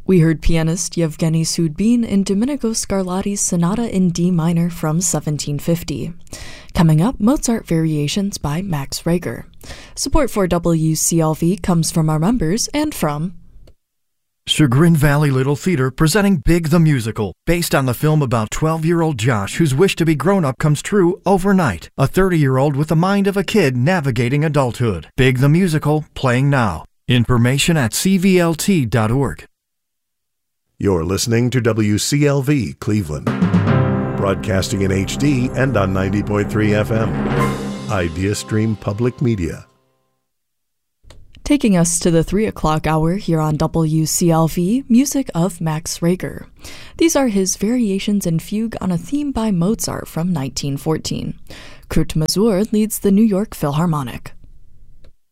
We heard pianist Yevgeny Sudbin in Domenico Scarlatti's Sonata in D minor from 1750. Coming up, Mozart Variations by Max Reger. Support for WCLV comes from our members and from Chagrin Valley Little Theater presenting Big the Musical, based on the film about 12-year-old Josh whose wish to be grown-up comes true overnight. A 30-year-old with the mind of a kid navigating adulthood. Big the Musical, playing now. Information at cvlt.org. You're listening to WCLV Cleveland, broadcasting in HD and on 90.3 FM. Idea Stream Public Media. Taking us to the 3 o'clock hour here on WCLV, music of Max Reger. These are his variations and fugue on a theme by Mozart from 1914. Kurt Masur leads the New York Philharmonic.